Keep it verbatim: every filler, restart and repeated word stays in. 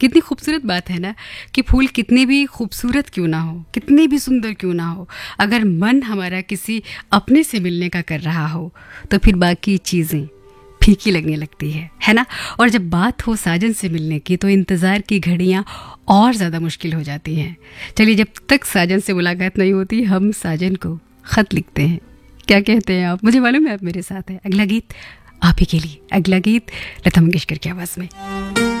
कितनी खूबसूरत बात है ना कि फूल कितने भी खूबसूरत क्यों ना हो, कितने भी सुंदर क्यों ना हो, अगर मन हमारा किसी अपने से मिलने का कर रहा हो तो फिर बाकी चीज़ें फीकी लगने लगती है है ना। और जब बात हो साजन से मिलने की तो इंतज़ार की घड़ियाँ और ज़्यादा मुश्किल हो जाती हैं। चलिए, जब तक साजन से मुलाकात नहीं होती हम साजन को ख़त लिखते हैं। क्या कहते हैं आप? मुझे मालूम है आप मेरे साथ हैं। अगला गीत आप ही के लिए, अगला गीत लता मंगेशकर की आवाज़ में।